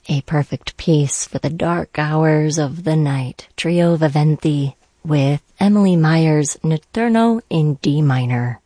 A perfect piece for the dark hours of the night. Trio Viventi with Emily Meyer's Notturno in D minor.